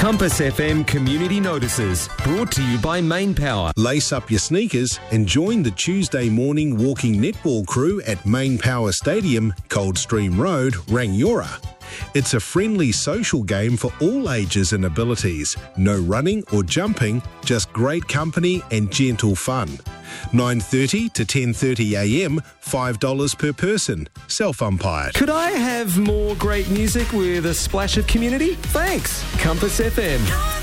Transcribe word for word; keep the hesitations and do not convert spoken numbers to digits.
Compass F M Community Notices, brought to you by Main Power. Lace up your sneakers and join the Tuesday morning walking netball crew at Main Power Stadium, Coldstream Road, Rangiora. It's a friendly social game for all ages and abilities. No running or jumping, just great company and gentle fun. nine thirty to ten thirty a m, five dollars per person. Self-umpired. Could I have more great music with a splash of community? Thanks, Compass F M.